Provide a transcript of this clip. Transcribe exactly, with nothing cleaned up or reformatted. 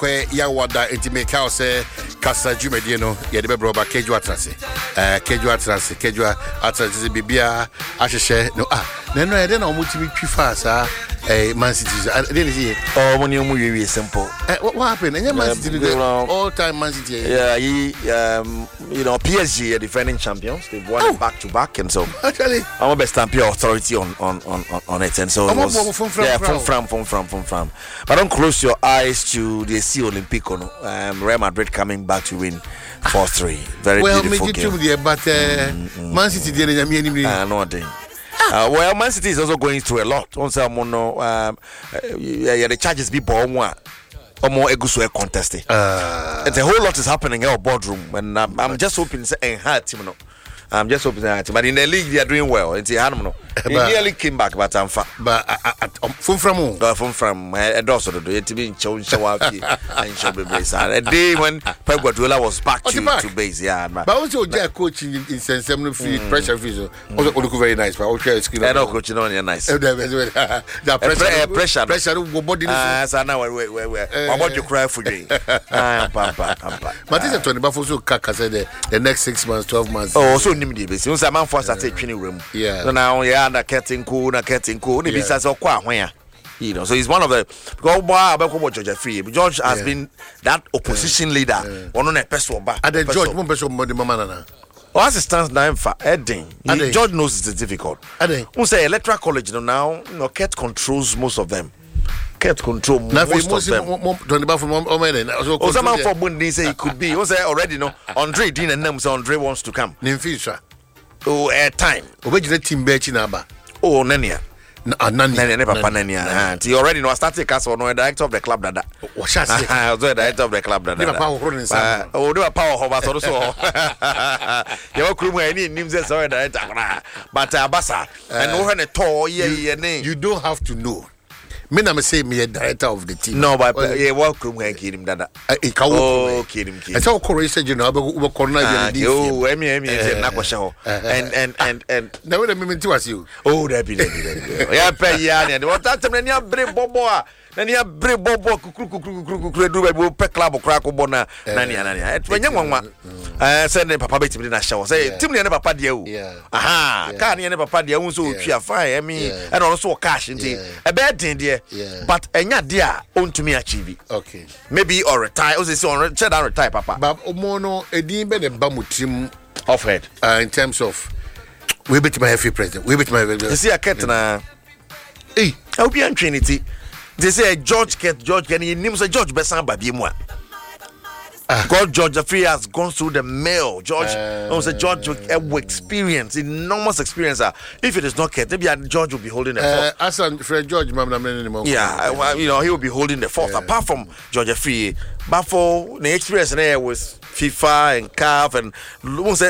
kwe ya wada intimate house kasa jumedie no ye de bebro ba keju atrase eh keju atrase keju atrase bibia ahhehye no ah na no e de na omutimi twifa sa eh Man City they say oh when you move simple eh, what, what happened and Man City the all time Man City yeah he um you know P S G are defending champions they've won oh. back to back and so actually I'm a best champion authority on on on on it and so it was, from from yeah from from from from from from but don't close your eyes to the C Olympico no um Real Madrid coming back to win four three very well, beautiful game well but uh, mm-hmm. Man City did it I know thing Uh, well, Man City is also going through a lot. On some mono, um, yeah, yeah, the charges be born one or more egusu contested. Uh, and a whole lot is happening in our boardroom, and I'm, I'm just hoping and hurt, you know. I'm just hoping that, but in the league they are doing well. It's a animal. He nearly came back, but I'm fat. But from from who? From from a dorsal to do it to be in show show up and show be base. A day when Pep Guardiola was back to to base, yeah. But also, Jack coaching in Sensemin free pressure free. Also, look very nice. But okay, screen. I know coaching on your nice. The pressure, pressure, pressure. Body. Ah, so now we we we. I want you cry for you. Ah, pampa, pampa. But this is twenty. But also, Kaka said the next six months, twelve months. Oh, so. You say man for started training room. Yeah. So now yeah, na getting cool, na getting cool. The business of kwa where. You know, so he's one of the because boy about George Free. George has yeah. been that opposition yeah. leader. One on a person back. And then George, one person more the mama na. Oh, as it stands now, for Edding, George knows it's difficult. Edding. We say Electoral College now, you know, Kent controls most of them. Kent control most, most of them. Oh, someone for Bundy say it could be. We say already no. Andre Dean and them say Andre wants to come. Nimfisha. Oh, air time. Obey team bechi naba. Oh, Nania. Nani. Nani, Papa Nania. You already know. I started Castle. No, director of the club. Dada. What shall I say? I was the director of the club. Dada. Never power running. Oh, they were power. How about also? You were crew. Any names? Sorry, director. But Abasa and no one at all. Yeah, yeah, name. You don't have to know. Me na me say me a director of the team. No, but oh, yeah, welcome when him dada. E ka oh, kid him kid. And so correction you know we we corner be oh, emi emi say na kwasha and and and and na we na me was you. Oh, that be that be that. Yeah, pay ya na. What that time na bre bobo a. Na nia bre bobo kukuru kukuru kukuru do be pe club kra ko bona na nia na nia. Etwenye nwanwa. Eh say ne papa betimi na show. Say team ne papa de o. Aha, ka ne papa de o so otwa fine emi e no so cash nti e be den de. But enya de a ontumi achieve. Okay. Maybe or retire. O say on check that retire papa. But omo no edin be de ba mutim of head. Uh, in terms of we bet my F A president. We bet my you see a cat na eh I hope you am Trinity. They say George Ket George can he name say George Bessan Babi mo. God George Free has gone through the mail. George uh, say George will experience enormous experience. If it is not Ket, maybe George will be holding the fort. Uh, as Fred George, yeah, well, you know he will be holding the fort. Uh, apart from George Free, but for the experience there with FIFA and C A F and